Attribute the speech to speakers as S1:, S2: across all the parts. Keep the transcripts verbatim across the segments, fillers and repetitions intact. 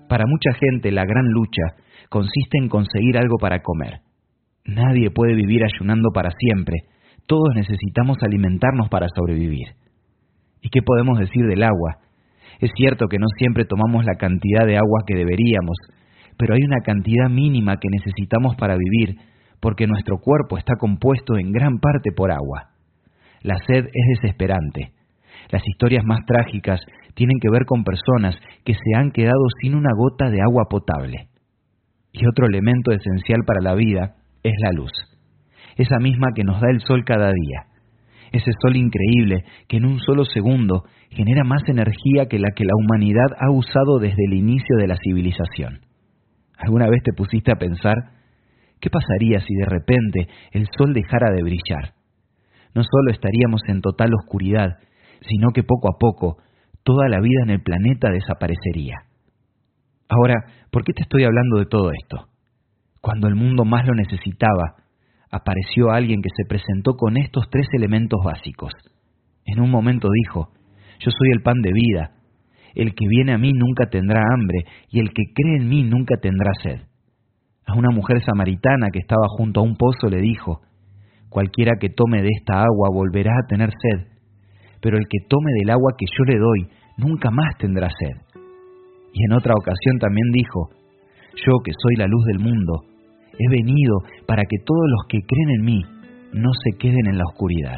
S1: Para mucha gente, la gran lucha consiste en conseguir algo para comer. Nadie puede vivir ayunando para siempre. Todos necesitamos alimentarnos para sobrevivir. ¿Y qué podemos decir del agua? Es cierto que no siempre tomamos la cantidad de agua que deberíamos, pero hay una cantidad mínima que necesitamos para vivir, porque nuestro cuerpo está compuesto en gran parte por agua. La sed es desesperante. Las historias más trágicas tienen que ver con personas que se han quedado sin una gota de agua potable. Y otro elemento esencial para la vida es la luz, esa misma que nos da el sol cada día. Ese sol increíble que en un solo segundo genera más energía que la que la humanidad ha usado desde el inicio de la civilización. ¿Alguna vez te pusiste a pensar qué pasaría si de repente el sol dejara de brillar? No solo estaríamos en total oscuridad, sino que poco a poco toda la vida en el planeta desaparecería. Ahora, ¿por qué te estoy hablando de todo esto? Cuando el mundo más lo necesitaba, apareció alguien que se presentó con estos tres elementos básicos. En un momento dijo: yo soy el pan de vida, el que viene a mí nunca tendrá hambre, y el que cree en mí nunca tendrá sed. A una mujer samaritana que estaba junto a un pozo le dijo: cualquiera que tome de esta agua volverá a tener sed, pero el que tome del agua que yo le doy nunca más tendrá sed. Y en otra ocasión también dijo: yo que soy la luz del mundo, he venido para que todos los que creen en mí no se queden en la oscuridad.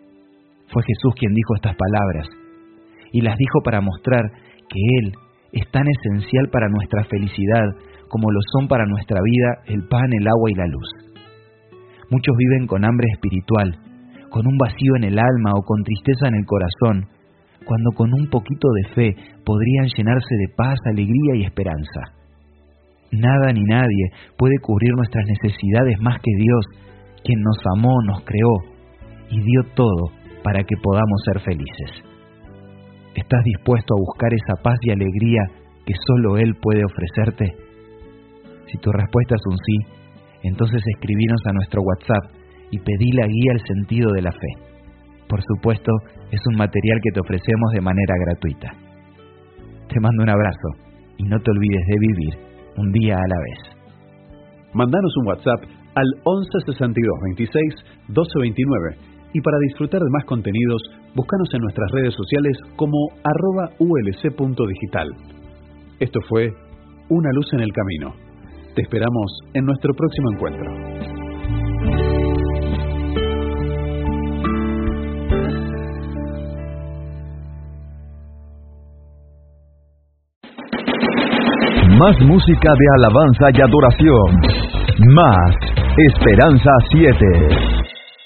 S1: Fue Jesús quien dijo estas palabras, y las dijo para mostrar que Él es tan esencial para nuestra felicidad como lo son para nuestra vida el pan, el agua y la luz. Muchos viven con hambre espiritual, con un vacío en el alma o con tristeza en el corazón, cuando con un poquito de fe podrían llenarse de paz, alegría y esperanza. Nada ni nadie puede cubrir nuestras necesidades más que Dios, quien nos amó, nos creó y dio todo para que podamos ser felices. ¿Estás dispuesto a buscar esa paz y alegría que solo Él puede ofrecerte? Si tu respuesta es un sí, entonces escribinos a nuestro WhatsApp y pedí la guía al sentido de la fe. Por supuesto, es un material que te ofrecemos de manera gratuita. Te mando un abrazo y no te olvides de vivir un día a la vez.
S2: Mándanos un WhatsApp al once sesenta y dos veintiséis doce veintinueve y para disfrutar de más contenidos, búscanos en nuestras redes sociales como arroba ulc.digital. Esto fue Una Luz en el Camino. Te esperamos en nuestro próximo encuentro.
S3: Más música de alabanza y adoración. Más Esperanza siete.